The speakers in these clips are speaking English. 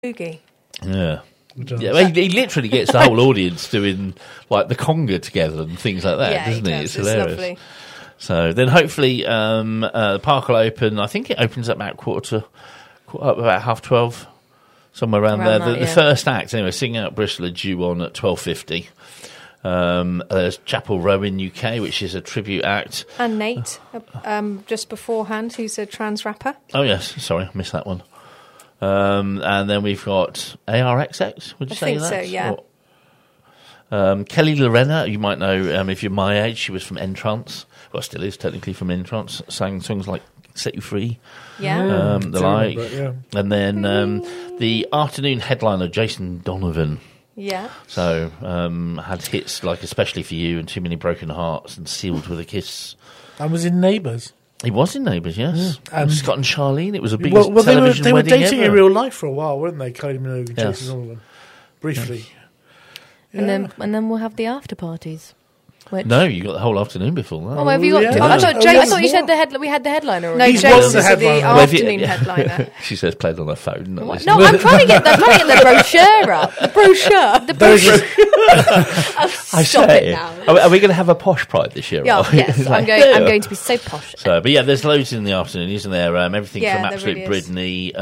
Boogie. Yeah. Yeah, he literally gets the whole audience doing like the conga together and things like that, doesn't he? It's hilarious. Lovely. So then hopefully the park will open. I think it opens at about about 12:30, somewhere around there. The first act, anyway, Sing Out Bristol are due on at 12:50. There's Chapel Row in UK, which is a tribute act. And Nate, just beforehand, who's a trans rapper. Oh, yes. Sorry, I missed that one. And then we've got ARXX, would you say that? I think so, yeah. Kelly Lorena, you might know if you're my age, she was from Entrance. Well, still is technically from Entrance. Sang songs like Set You Free. Yeah. The like. And then the afternoon headliner, Jason Donovan. Yeah. So had hits like Especially For You and Too Many Broken Hearts and Sealed With a Kiss. And was in Neighbours. He was in Neighbours, yes. Scott and Charlene. It was a big television they were dating ever. in real life for a while, weren't they? Kylie Minogue and Jason Donovan. Briefly. Yeah. And then we'll have the after parties. No, you got the whole afternoon before that. Oh, have you got? Yeah. I thought you said we had the headliner already. No, James is the afternoon headliner. She says played on her phone. No, I'm trying to get the brochure up. The brochure. Stop it now. Are we going to have a posh Pride this year? Yeah, yes, I'm going to be so posh. So, but yeah, there's loads in the afternoon, isn't there? Everything from Absolute really Britney,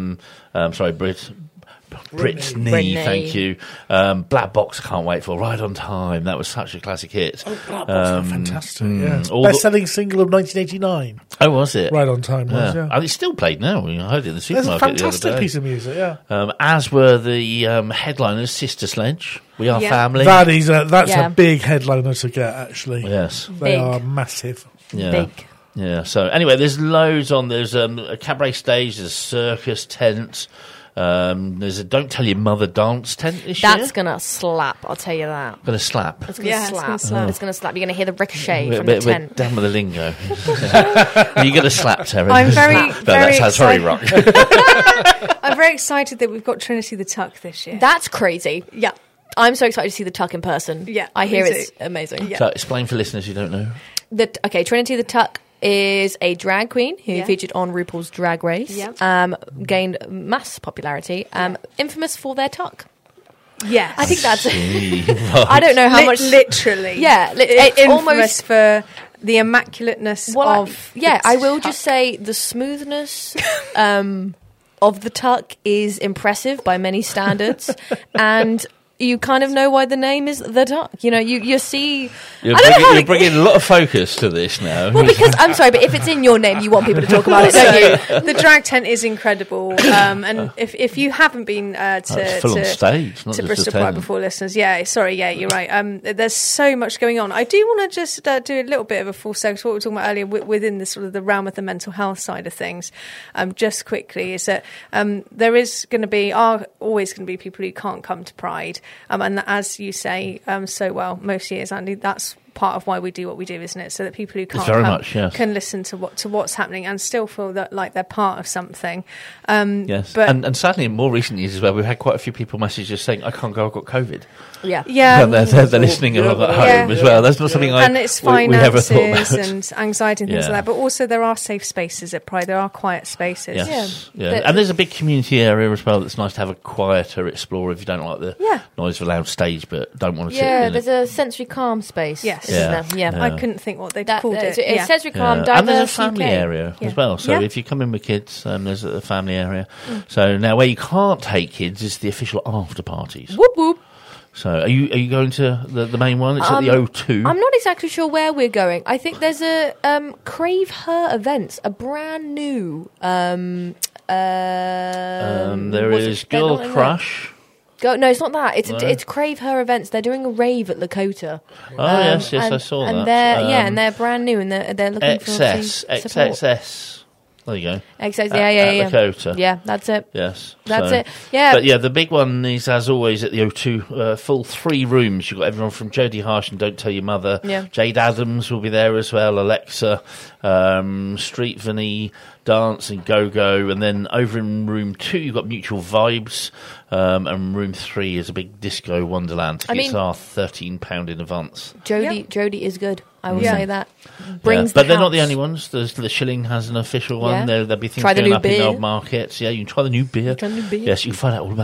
Britney, thank you. Black Box, can't wait for Ride on Time. That was such a classic hit. Oh, Black Box was fantastic, yeah. Best-selling single of 1989. Oh, was it? Ride on Time was, And it's still played now. I heard it in the supermarket the other day. It's a fantastic piece of music, yeah. As were the headliners, Sister Sledge, We Are Family. That's a big headliner to get, actually. Yes. They are massive. Yeah. Big. Yeah, so anyway, there's loads on. There's a cabaret stage, there's a circus tent, there's a Don't Tell Your Mother dance tent this year. That's going to slap, I'll tell you that. Going to slap. It's going to slap. It's going to slap. You're going to hear the ricochet from the tent. We're down with the lingo. You're going to slap, Terry. I'm very very wrong. I'm very excited that we've got Trinity the Tuck this year. That's crazy. Yeah. I'm so excited to see the Tuck in person. Yeah. I hear it's amazing. Yeah. So explain for listeners who don't know. Trinity the Tuck is a drag queen who featured on RuPaul's Drag Race, gained mass popularity, infamous for their tuck. Yes. I think that's I don't know how much... Literally. Yeah. It's infamous almost... for the immaculateness of... I will just say the smoothness of the tuck is impressive by many standards, and... you kind of know why the name is The Tuck. You know, you see... You're bringing a lot of focus to this now. Well, because, I'm sorry, but if it's in your name, you want people to talk about it, don't you? The drag tent is incredible. And if you haven't been to Bristol Pride before, listeners, you're right. There's so much going on. I do want to just do a little bit of a full circle to what we were talking about earlier within the sort of the realm of the mental health side of things. Just quickly, is that there is going to be, always going to be people who can't come to Pride. And as you say so well most years, Andy, that's part of why we do what we do, isn't it? So that people who can't come can listen to what's happening and still feel that like they're part of something. Yes, but and sadly in more recent years as well, we've had quite a few people message us saying, I can't go, I've got COVID. Yeah. They're listening at home as well. That's not something and it's finances we ever thought about. And anxiety and things like that. But also there are safe spaces at Pride. There are quiet spaces. Yes. Yeah. And there's a big community area as well that's nice to have a quieter Explorer if you don't like the noise of a loud stage but don't want to sit in it. There's a sensory calm space. Yes. Yeah. I couldn't think what they'd called it. It's sensory calm, diverse and there's a family area as well. So if you come in with kids, there's a family area. So now where you can't take kids is the official after parties. Whoop whoop. So are you going to the main one? It's at the O2. I'm not exactly sure where we're going. I think there's a Crave Her Events, a brand new... there is Girl Crush. No, it's not that. It's Crave Her Events. They're doing a rave at Lakota. Oh yes, I saw and that. And they're brand new, and they're looking for XXS. There you go. XXS, Lakota. Yeah, that's it. Yes, that's it. Yeah, but the big one is as always at the O2. Full 3 rooms. You've got everyone from Jodie Harsh and Don't Tell Your Mother. Yeah. Jade Adams will be there as well. Alexa, Street Vanny, dance and go-go. And then over in room 2, you've got Mutual Vibes. And room 3 is a big disco wonderland. Tickets are £13 in advance. Jodie is good. I will say that. But they're not the only ones. The Shilling has an official one. There'll be things going up in the old markets. Yeah, you can try the new beer. Yes, you can find out all about